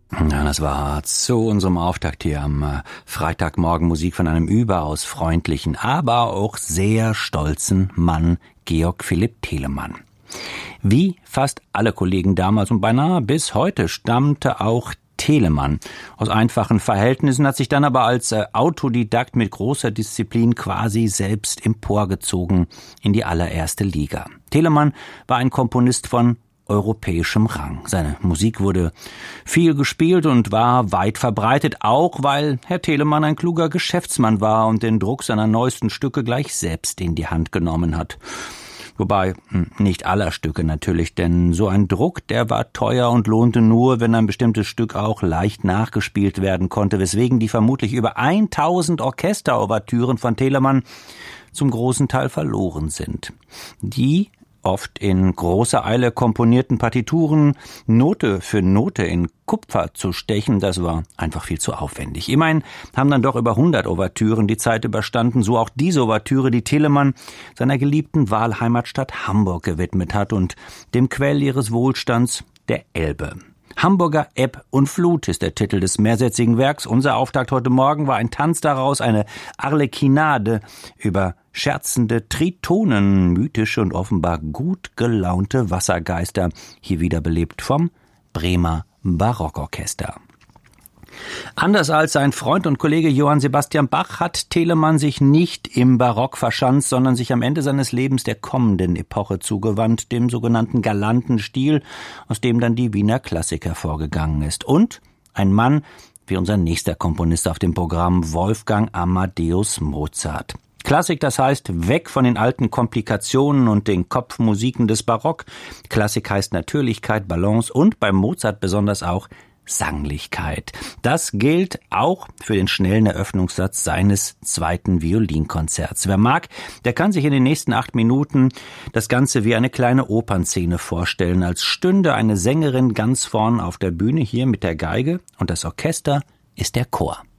Ja, das war zu unserem Auftakt hier am Freitagmorgen Musik von einem überaus freundlichen, aber auch sehr stolzen Mann, Georg Philipp Telemann. Wie fast alle Kollegen damals und beinahe bis heute stammte auch Telemann aus einfachen Verhältnissen, hat sich dann aber als Autodidakt mit großer Disziplin quasi selbst emporgezogen in die allererste Liga. Telemann war ein Komponist von europäischem Rang. Seine Musik wurde viel gespielt und war weit verbreitet, auch weil Herr Telemann ein kluger Geschäftsmann war und den Druck seiner neuesten Stücke gleich selbst in die Hand genommen hat. Wobei nicht aller Stücke natürlich, denn so ein Druck, der war teuer und lohnte nur, wenn ein bestimmtes Stück auch leicht nachgespielt werden konnte, weswegen die vermutlich über 1000 Orchesterouvertüren von Telemann zum großen Teil verloren sind. Die oft in großer Eile komponierten Partituren Note für Note in Kupfer zu stechen, das war einfach viel zu aufwendig. Immerhin haben dann doch über 100 Ouvertüren die Zeit überstanden, so auch diese Ouvertüre, die Telemann seiner geliebten Wahlheimatstadt Hamburg gewidmet hat und dem Quell ihres Wohlstands, der Elbe. Hamburger Ebb und Flut ist der Titel des mehrsätzigen Werks. Unser Auftakt heute Morgen war ein Tanz daraus, eine Arlekinade über scherzende Tritonen, mythische und offenbar gut gelaunte Wassergeister, hier wiederbelebt vom Bremer Barockorchester. Anders als sein Freund und Kollege Johann Sebastian Bach hat Telemann sich nicht im Barock verschanzt, sondern sich am Ende seines Lebens der kommenden Epoche zugewandt, dem sogenannten galanten Stil, aus dem dann die Wiener Klassik hervorgegangen ist. Und ein Mann wie unser nächster Komponist auf dem Programm, Wolfgang Amadeus Mozart. Klassik, das heißt weg von den alten Komplikationen und den Kopfmusiken des Barock. Klassik heißt Natürlichkeit, Balance und bei Mozart besonders auch Sanglichkeit. Das gilt auch für den schnellen Eröffnungssatz seines zweiten Violinkonzerts. Wer mag, der kann sich in den nächsten 8 Minuten das Ganze wie eine kleine Opernszene vorstellen, als stünde eine Sängerin ganz vorn auf der Bühne hier mit der Geige und das Orchester ist der Chor.